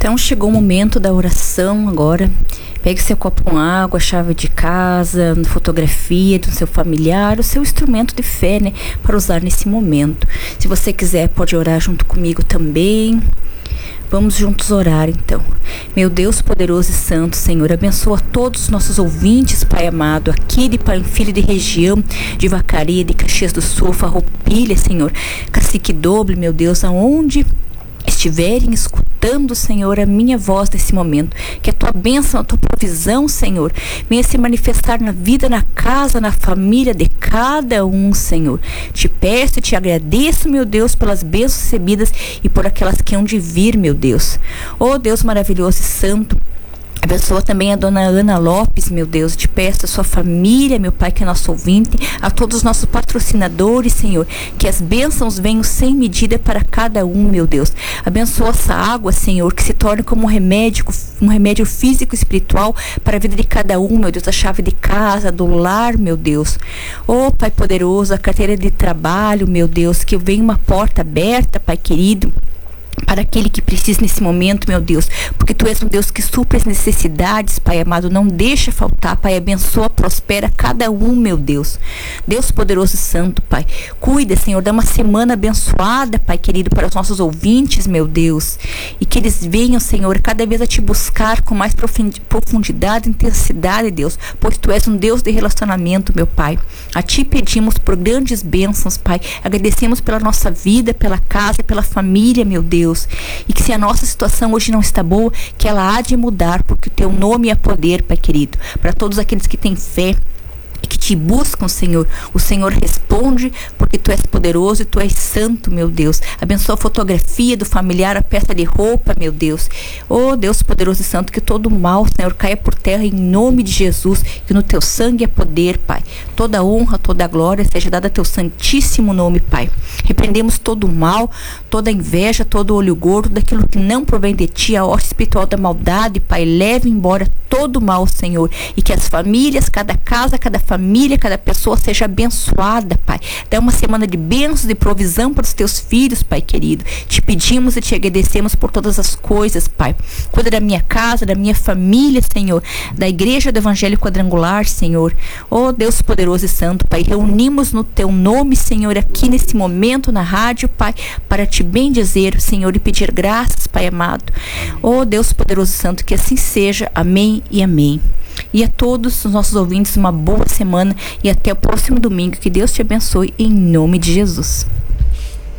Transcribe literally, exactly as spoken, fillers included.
Então chegou o momento da oração agora. Pegue seu copo com água, chave de casa, fotografia do seu familiar, o seu instrumento de fé, né, para usar nesse momento. Se você quiser, pode orar junto comigo também. Vamos juntos orar então. Meu Deus poderoso e santo, Senhor, abençoa todos os nossos ouvintes, Pai amado, aqui de Panfilho de região, de Vacaria, de Caxias do Sul, Farroupilha, Senhor, Cacique Doble, meu Deus, aonde estiverem escutando, Senhor, a minha voz nesse momento, que a tua bênção, a tua provisão, Senhor, venha se manifestar na vida, na casa, na família de cada um, Senhor. Te peço e te agradeço, meu Deus, pelas bênçãos recebidas e por aquelas que hão de vir, meu Deus. Oh, Deus maravilhoso e santo, abençoa também a dona Ana Lopes, meu Deus. Te peço a sua família, meu Pai, que é nosso ouvinte, a todos os nossos patrocinadores, Senhor, que as bênçãos venham sem medida para cada um, meu Deus. Abençoa essa água, Senhor, que se torne como um remédio, um remédio físico e espiritual para a vida de cada um, meu Deus. A chave de casa, do lar, meu Deus. Oh, Pai poderoso, a carteira de trabalho, meu Deus, que venha uma porta aberta, Pai querido, para aquele que precisa nesse momento, meu Deus, porque Tu és um Deus que supre as necessidades, Pai amado, não deixa faltar, Pai, abençoa, prospera cada um, meu Deus. Deus poderoso e santo, Pai, cuida, Senhor, dá uma semana abençoada, Pai querido, para os nossos ouvintes, meu Deus, e que eles venham, Senhor, cada vez a Te buscar com mais profundidade e intensidade, Deus, pois Tu és um Deus de relacionamento, meu Pai. A Ti pedimos por grandes bênçãos, Pai, agradecemos pela nossa vida, pela casa, pela família, meu Deus. E que se a nossa situação hoje não está boa, que ela há de mudar, porque o Teu nome é poder, Pai querido. Para todos aqueles que têm fé e que Te buscam, Senhor, o Senhor responde, porque Tu és poderoso e Tu és santo, meu Deus. Abençoa a fotografia do familiar, a peça de roupa, meu Deus. Oh, Deus poderoso e santo, que todo mal, Senhor, caia por terra em nome de Jesus, que no Teu sangue é poder, Pai. Toda honra, toda glória seja dada a Teu santíssimo nome, Pai. Repreendemos todo o mal, toda inveja, todo olho gordo, daquilo que não provém de Ti, a horta espiritual da maldade, Pai. Leve embora todo o mal, Senhor, e que as famílias, cada casa, cada família, cada pessoa seja abençoada, Pai. Dá uma semana de bênçãos, de provisão para os Teus filhos, Pai querido. Te pedimos e Te agradecemos por todas as coisas, Pai. Cuida da minha casa, da minha família, Senhor, da Igreja do Evangelho Quadrangular, Senhor. Oh, Deus poderoso e santo, Pai, reunimos no Teu nome, Senhor, aqui nesse momento na rádio, Pai, para Te bendizer, Senhor, e pedir graças, Pai amado. Oh, Deus poderoso e santo, que assim seja. Amém e amém. E a todos os nossos ouvintes, uma boa semana e até o próximo domingo. Que Deus te abençoe em nome de Jesus.